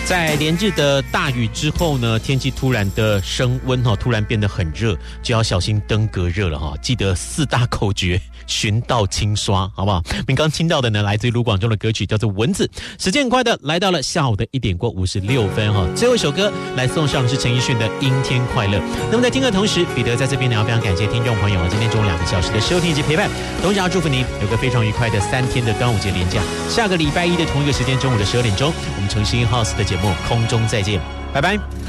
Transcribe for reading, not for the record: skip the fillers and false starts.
在连日的大雨之后呢，天气突然的升温突然变得很热，就要小心登革热了记得4大口诀，循道清刷，好不好？您刚听到的呢，来自于卢广仲的歌曲叫做《蚊子》。时间很快的来到了下午的1点过56分最后一首歌来送上的是陈奕迅的《阴天快乐》。那么在听的同时，彼得在这边呢要非常感谢听众朋友今天中午2个小时的收听以及陪伴，同时要祝福您有个非常愉快的3天的端午节连假。下个礼拜一的同一个时间中午的12点钟，我们重新 House 的节目空中再见，拜拜。